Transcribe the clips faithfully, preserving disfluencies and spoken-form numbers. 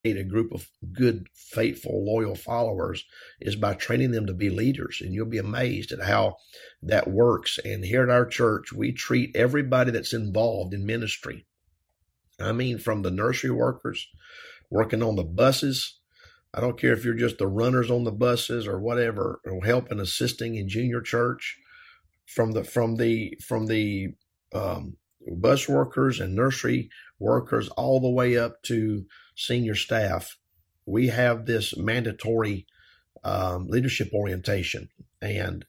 a group of good, faithful, loyal followers is by training them to be leaders. And you'll be amazed at how that works. And here at our church, we treat everybody that's involved in ministry. I mean, from the nursery workers working on the buses. I don't care if you're just the runners on the buses or whatever, or helping, assisting in junior church, from the from the from the um, bus workers and nursery workers all the way up to senior staff. We have this mandatory um, leadership orientation, and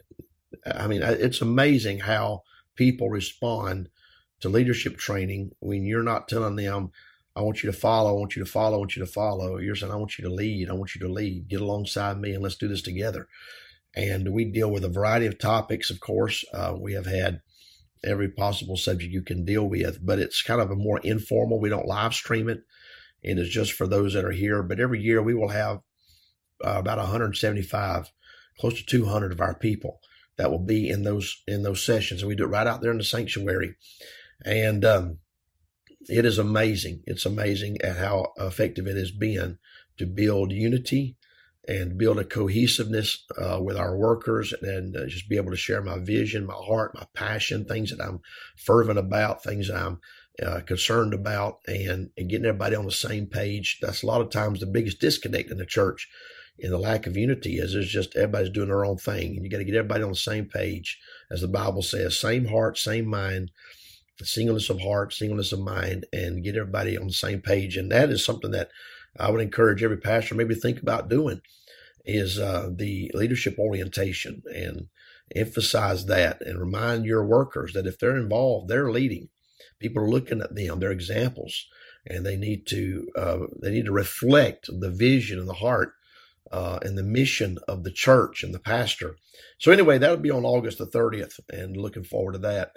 I mean, it's amazing how people respond to leadership training when you're not telling them, I want you to follow, I want you to follow, I want you to follow. You're saying, I want you to lead, I want you to lead. Get alongside me and let's do this together. And we deal with a variety of topics, of course. Uh, we have had every possible subject you can deal with, but it's kind of a more informal. We don't live stream it. It is just for those that are here. But every year we will have uh, about one hundred seventy-five, close to two hundred of our people that will be in those in those sessions. And we do it right out there in the sanctuary. And um it is amazing. It's amazing at how effective it has been to build unity and build a cohesiveness uh, with our workers, and uh, just be able to share my vision, my heart, my passion, things that I'm fervent about, things that I'm uh, concerned about, and, and getting everybody on the same page. That's a lot of times the biggest disconnect in the church, in the lack of unity, is it's just everybody's doing their own thing. And you got to get everybody on the same page, as the Bible says, same heart, same mind, singleness of heart, singleness of mind, and get everybody on the same page. And that is something that I would encourage every pastor maybe think about doing, is uh, the leadership orientation, and emphasize that and remind your workers that if they're involved, they're leading. People are looking at them, they're examples, and they need to uh, they need to reflect the vision and the heart uh, and the mission of the church and the pastor. So anyway, that'll be on August the thirtieth, and looking forward to that.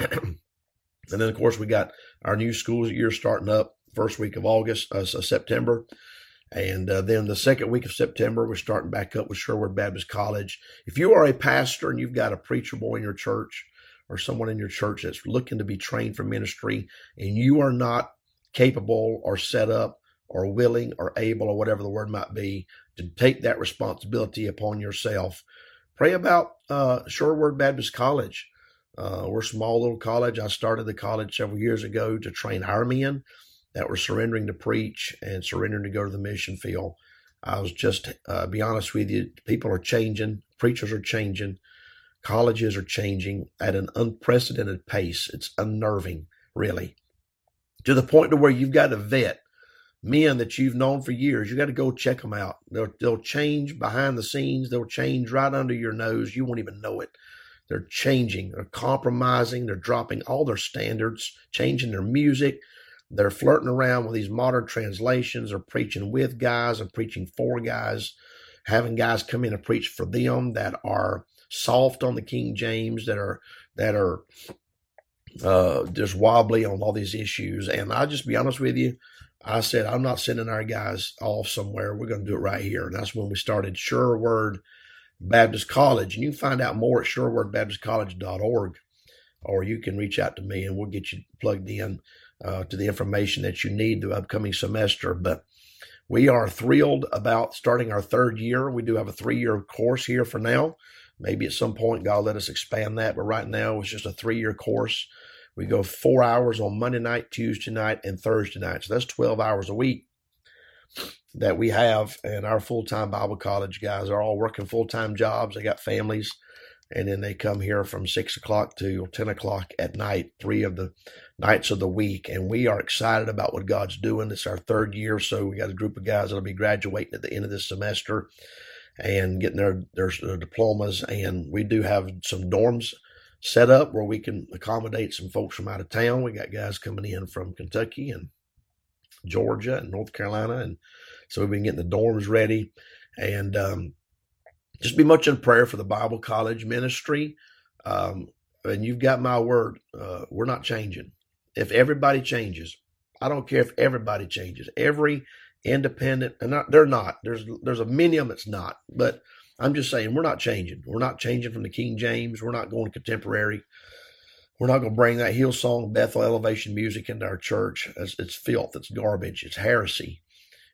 And then, of course, we got our new school year starting up first week of August, uh, so September. And uh, then the second week of September, we're starting back up with Sherwood Baptist College. If you are a pastor and you've got a preacher boy in your church, or someone in your church that's looking to be trained for ministry, and you are not capable or set up or willing or able, or whatever the word might be, to take that responsibility upon yourself, pray about uh, Sherwood Baptist College. Uh, we're a small little college. I started the college several years ago to train our men that were surrendering to preach and surrendering to go to the mission field. I was just, uh, be honest with you, people are changing, preachers are changing, colleges are changing at an unprecedented pace. It's unnerving, really, to the point to where you've got to vet men that you've known for years. You got to go check them out. They'll, they'll change behind the scenes. They'll change right under your nose. You won't even know it. They're changing, they're compromising, they're dropping all their standards, changing their music. They're flirting around with these modern translations. They're preaching with guys and preaching for guys, having guys come in and preach for them that are soft on the King James, that are that are uh, just wobbly on all these issues. And I'll just be honest with you, I said, I'm not sending our guys off somewhere. We're going to do it right here. And that's when we started Sherwood Baptist College. And you can find out more at sherwood baptist college dot org, or you can reach out to me and we'll get you plugged in uh, to the information that you need the upcoming semester. But we are thrilled about starting our third year. We do have a three-year course here for now. Maybe at some point God will let us expand that, but right now it's just a three-year course. We go four hours on Monday night, Tuesday night, and Thursday night. So that's twelve hours a week that we have. And our full-time Bible college guys are all working full-time jobs. They got families. And then they come here from six o'clock to ten o'clock at night, three of the nights of the week. And we are excited about what God's doing. It's our third year. So we got a group of guys that'll be graduating at the end of this semester and getting their, their, their diplomas. And we do have some dorms set up where we can accommodate some folks from out of town. We got guys coming in from Kentucky and Georgia and North Carolina. And so we've been getting the dorms ready. And um, just be much in prayer for the Bible college ministry. Um, and you've got my word. Uh, we're not changing. If everybody changes, I don't care if everybody changes. Every independent, and not, they're not. There's there's a many of them that's not. But I'm just saying we're not changing. We're not changing from the King James. We're not going contemporary. We're not going to bring that Hillsong Bethel elevation music into our church. It's, it's filth. It's garbage. It's heresy.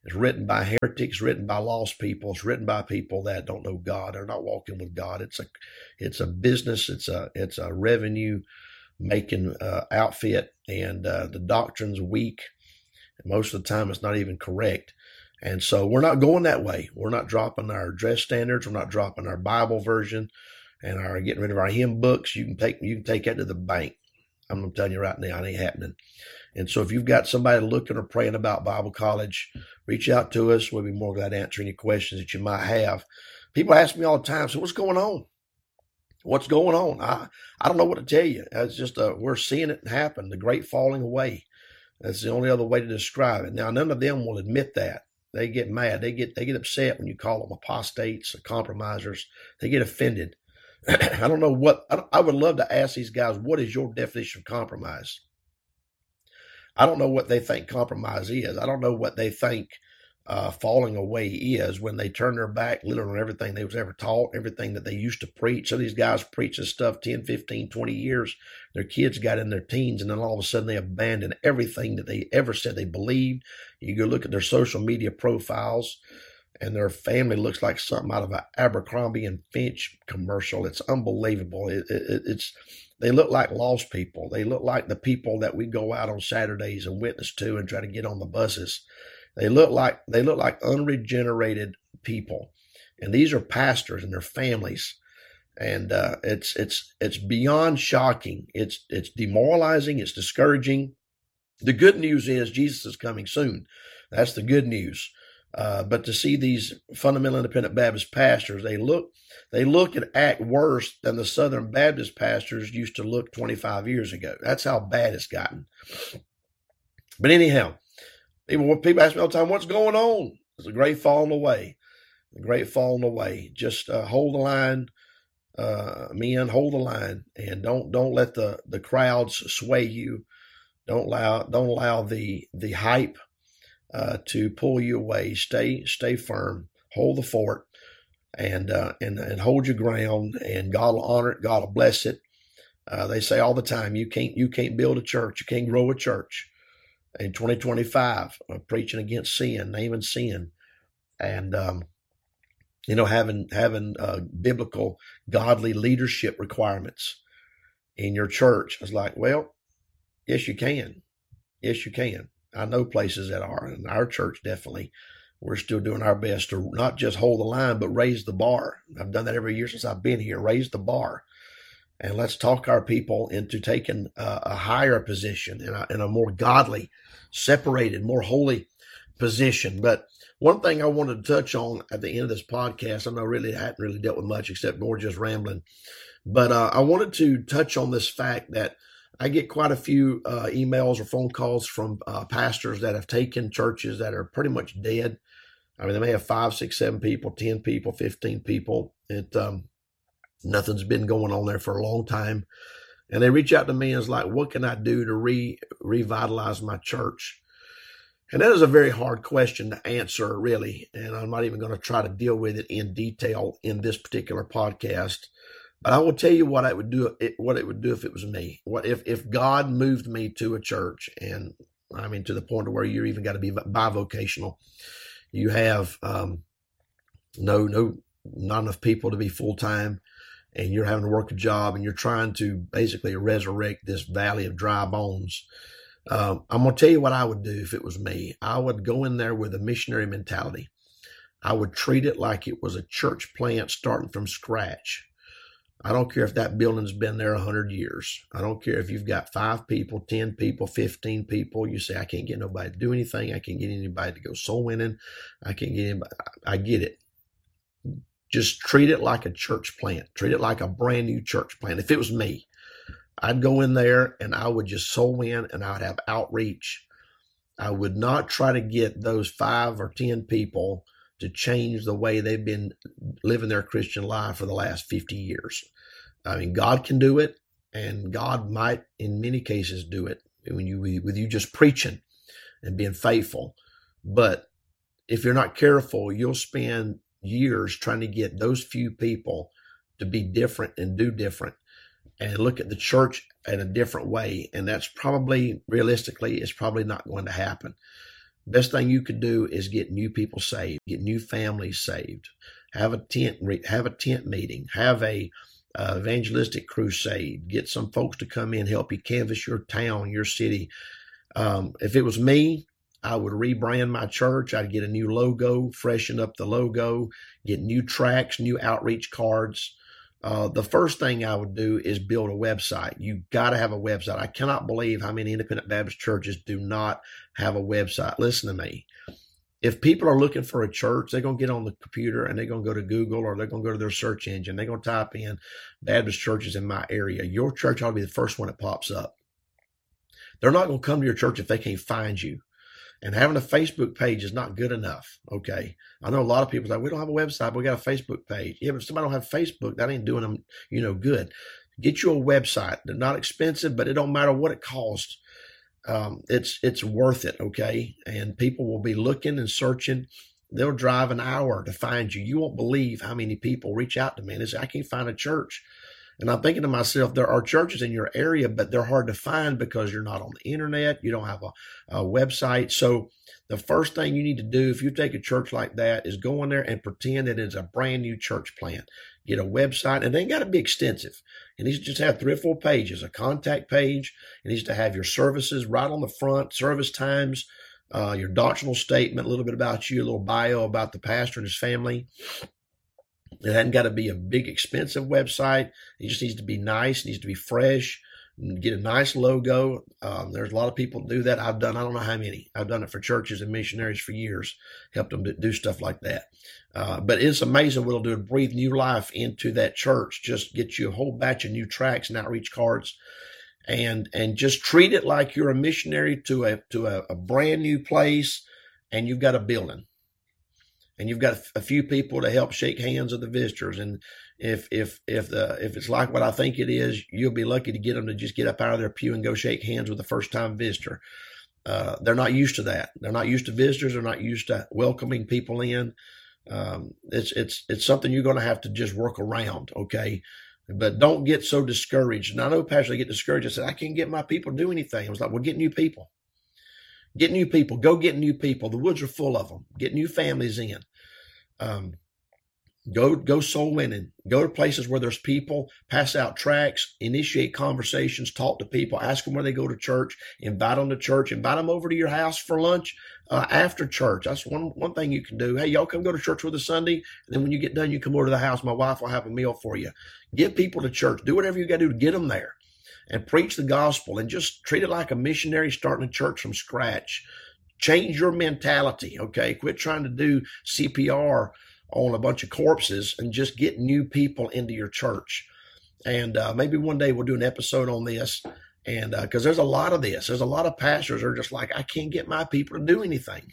It's written by heretics, written by lost people. It's written by people that don't know God. They're not walking with God. It's a, it's a business. It's a, it's a revenue making uh, outfit, and uh, the doctrine's weak. And most of the time, it's not even correct. And so we're not going that way. We're not dropping our dress standards. We're not dropping our Bible version and our getting rid of our hymn books. You can take, you can take that to the bank. I'm telling you right now, it ain't happening. And so if you've got somebody looking or praying about Bible college, reach out to us. We'll be more glad to answer any questions that you might have. People ask me all the time, so what's going on? What's going on? I, I don't know what to tell you. It's just, uh, we're seeing it happen. The great falling away. That's the only other way to describe it. Now, none of them will admit that. They get mad. They get, they get upset when you call them apostates or compromisers. They get offended. I don't know what, I, I would love to ask these guys, what is your definition of compromise? I don't know what they think compromise is. I don't know what they think uh, falling away is when they turn their back literally on everything they was ever taught, everything that they used to preach. So these guys preach this stuff ten, fifteen, twenty years. Their kids got in their teens, and then all of a sudden they abandon everything that they ever said they believed. You go look at their social media profiles, and their family looks like something out of an Abercrombie and Finch commercial. It's unbelievable. It, it, it's They look like lost people. They look like the people that we go out on Saturdays and witness to and try to get on the buses. They look like they look like unregenerated people, and these are pastors and their families. And uh, it's it's it's beyond shocking. It's it's demoralizing. It's discouraging. The good news is Jesus is coming soon. That's the good news. Uh, but to see these fundamental independent Baptist pastors, they look, they look and act worse than the Southern Baptist pastors used to look twenty-five years ago. That's how bad it's gotten. But anyhow, people, people ask me all the time, what's going on? It's a great falling away, a great falling away. Just uh, hold the line, uh, men, hold the line, and don't, don't let the, the crowds sway you. Don't allow, don't allow the, the hype Uh, to pull you away. Stay, stay firm, hold the fort, and, uh, and, and hold your ground, and God will honor it. God will bless it. Uh, they say all the time, you can't, you can't build a church. You can't grow a church in twenty twenty-five, uh, preaching against sin, naming sin, and, um, you know, having, having, uh, biblical, godly leadership requirements in your church. It's like, well, yes, you can. Yes, you can. I know places that are, and our church definitely, we're still doing our best to not just hold the line, but raise the bar. I've done that every year since I've been here, raise the bar. And let's talk our people into taking a, a higher position and a, and a more godly, separated, more holy position. But one thing I wanted to touch on at the end of this podcast, I know really I hadn't really dealt with much except more just rambling, but uh, I wanted to touch on this fact that I get quite a few uh, emails or phone calls from uh, pastors that have taken churches that are pretty much dead. I mean, they may have five, six, seven people, ten people, fifteen people. It, um, nothing's been going on there for a long time. And they reach out to me and it's like, what can I do to re revitalize my church? And that is a very hard question to answer, really. And I'm not even going to try to deal with it in detail in this particular podcast. But I will tell you what I would do, what it would do if it was me. What if, if God moved me to a church, and I mean, to the point of where you're even got to be bivocational. You have, um, no, no, not enough people to be full time, and you're having to work a job, and you're trying to basically resurrect this valley of dry bones. Um, I'm going to tell you what I would do if it was me. I would go in there with a missionary mentality. I would treat it like it was a church plant starting from scratch. I don't care if that building's been there a hundred years. I don't care if you've got five people, ten people, fifteen people. You say, I can't get nobody to do anything. I can't get anybody to go soul winning. I can't get anybody. I get it. Just treat it like a church plant. Treat it like a brand new church plant. If it was me, I'd go in there and I would just soul win, and I would have outreach. I would not try to get those five or ten people to change the way they've been living their Christian life for the last fifty years. I mean, God can do it, and God might, in many cases, do it when you, with you just preaching and being faithful. But if you're not careful, you'll spend years trying to get those few people to be different and do different and look at the church in a different way. And that's probably, realistically, it's probably not going to happen. Best thing you could do is get new people saved, get new families saved, have a tent, have a tent meeting, have a uh, evangelistic crusade, get some folks to come in, help you canvass your town, your city. Um, if it was me, I would rebrand my church. I'd get a new logo, freshen up the logo, get new tracks, new outreach cards. Uh, the first thing I would do is build a website. You got to have a website. I cannot believe how many independent Baptist churches do not have a website. Listen to me. If people are looking for a church, they're going to get on the computer and they're going to go to Google, or they're going to go to their search engine. They're going to type in Baptist churches in my area. Your church ought to be the first one that pops up. They're not going to come to your church if they can't find you. And having a Facebook page is not good enough. Okay. I know a lot of people say, we don't have a website, but we got a Facebook page. Yeah, but if somebody don't have Facebook, that ain't doing them, you know, good. Get you a website. They're not expensive, but it don't matter what it costs. Um, it's, it's worth it. Okay. And people will be looking and searching. They'll drive an hour to find you. You won't believe how many people reach out to me and they say, I can't find a church. And I'm thinking to myself, there are churches in your area, but they're hard to find because you're not on the internet. You don't have a, a website. So the first thing you need to do if you take a church like that is go in there and pretend that it's a brand new church plant. Get a website, and they ain't got to be extensive. It needs to just have three or four pages, a contact page. It needs to have your services right on the front, service times, uh, your doctrinal statement, a little bit about you, a little bio about the pastor and his family. It hasn't got to be a big, expensive website. It just needs to be nice. It needs to be fresh. Get a nice logo. Um, there's a lot of people do that. I've done, I don't know how many. I've done it for churches and missionaries for years, helped them do stuff like that. Uh, but it's amazing what it'll do to breathe new life into that church. Just get you a whole batch of new tracts and outreach cards, and and just treat it like you're a missionary to a to a, a brand new place, and you've got a building. And you've got a few people to help shake hands with the visitors. And if if if the if it's like what I think it is, you'll be lucky to get them to just get up out of their pew and go shake hands with the first time visitor. Uh, they're not used to that. They're not used to visitors. They're not used to welcoming people in. Um, it's it's it's something you're going to have to just work around, okay? But don't get so discouraged. And I know pastors get discouraged. I said, I can't get my people to do anything. I was like, well, get new people. Get new people. Go get new people. The woods are full of them. Get new families in. Um, go, go soul winning, go to places where there's people, pass out tracts, initiate conversations, talk to people, ask them where they go to church, invite them to church, invite them over to your house for lunch, uh, after church. That's one, one thing you can do. Hey, y'all come go to church with us Sunday. And then when you get done, you come over to the house. My wife will have a meal for you. Get people to church. Do whatever you got to do to get them there and preach the gospel, and just treat it like a missionary starting a church from scratch. Change your mentality, okay? Quit trying to do C P R on a bunch of corpses and just get new people into your church. And uh, maybe one day we'll do an episode on this. And because uh, there's a lot of this. There's a lot of pastors who are just like, I can't get my people to do anything.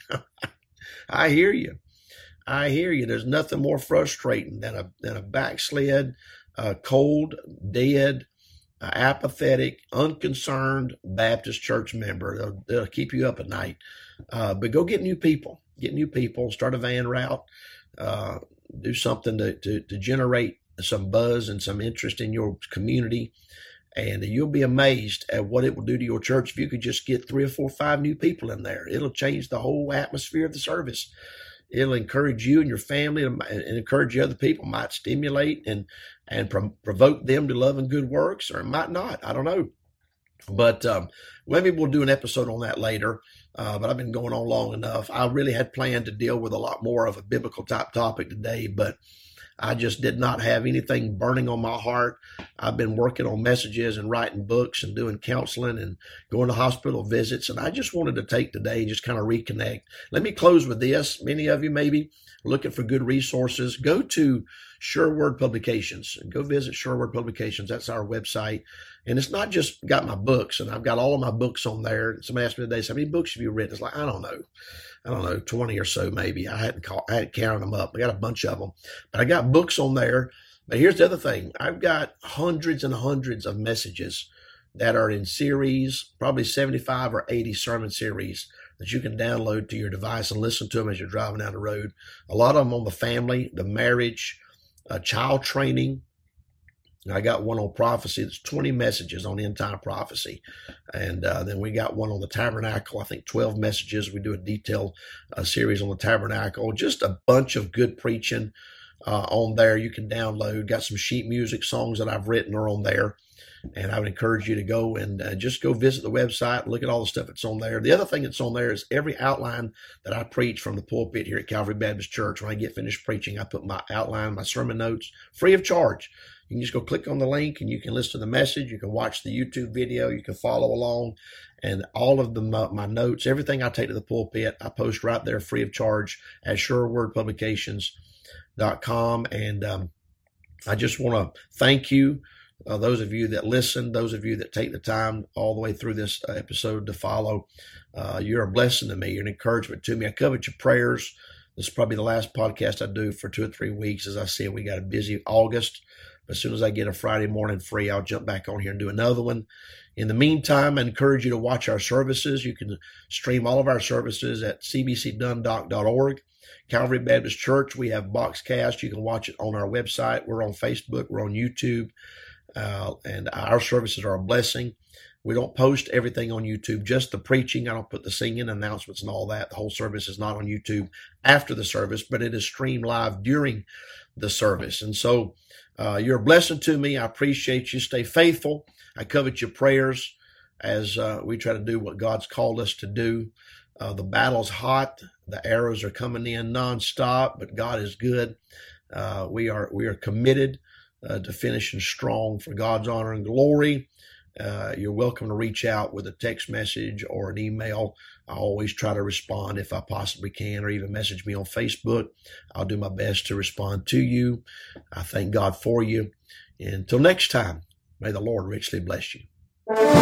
I hear you. I hear you. There's nothing more frustrating than a, than a backslid, uh, cold, dead, uh, apathetic, unconcerned Baptist church member. They'll, they'll keep you up at night. Uh, but go get new people, get new people, start a van route, uh, do something to, to, to generate some buzz and some interest in your community. And you'll be amazed at what it will do to your church if you could just get three or four, five new people in there. It'll change the whole atmosphere of the service. It'll encourage you and your family, and encourage other people. It might stimulate and, and pro- provoke them to love and good works, or it might not. I don't know. But um, maybe we'll do an episode on that later. Uh, but I've been going on long enough. I really had planned to deal with a lot more of a biblical type topic today, but I just did not have anything burning on my heart. I've been working on messages and writing books and doing counseling and going to hospital visits. And I just wanted to take today and just kind of reconnect. Let me close with this. Many of you maybe looking for good resources. Go to Sure Word Publications. Go visit Sure Word Publications. That's our website. And it's not just got my books, and I've got all of my books on there. Somebody asked me today, how many books have you written? It's like, I don't know. I don't know, twenty or so maybe. I hadn't call, I hadn't counted them up. I got a bunch of them. But I got books on there. But here's the other thing. I've got hundreds and hundreds of messages that are in series, probably seventy-five or eighty sermon series that you can download to your device and listen to them as you're driving down the road. A lot of them on the family, the marriage, uh, child training, I got one on prophecy. There's twenty messages on end time prophecy. And uh, then we got one on the tabernacle, I think twelve messages. We do a detailed uh, series on the tabernacle. Just a bunch of good preaching uh, on there you can download. Got some sheet music songs that I've written are on there. And I would encourage you to go and uh, just go visit the website and look at all the stuff that's on there. The other thing that's on there is every outline that I preach from the pulpit here at Calvary Baptist Church. When I get finished preaching, I put my outline, my sermon notes, free of charge. You can just go click on the link and you can listen to the message. You can watch the YouTube video. You can follow along. And all of the, my, my notes, everything I take to the pulpit, I post right there free of charge at sure word publications dot com. And um, I just want to thank you. Uh, those of you that listen, those of you that take the time all the way through this episode to follow, uh, you're a blessing to me. You're an encouragement to me. I covet your prayers. This is probably the last podcast I do for two or three weeks. As I said, we got a busy August. As soon as I get a Friday morning free, I'll jump back on here and do another one. In the meantime, I encourage you to watch our services. You can stream all of our services at c b c dundalk dot org. Calvary Baptist Church, we have Boxcast. You can watch it on our website. We're on Facebook. We're on YouTube. Uh, and our services are a blessing. We don't post everything on YouTube, just the preaching. I don't put the singing, announcements, and all that. The whole service is not on YouTube after the service, but it is streamed live during the service. And so uh, you're a blessing to me. I appreciate you. Stay faithful. I covet your prayers as uh, we try to do what God's called us to do. Uh, the battle's hot. The arrows are coming in nonstop, but God is good. Uh, we are we are committed Uh, to finishing strong for God's honor and glory. Uh, you're welcome to reach out with a text message or an email. I always try to respond if I possibly can, or even message me on Facebook. I'll do my best to respond to you. I thank God for you. Until next time, may the Lord richly bless you.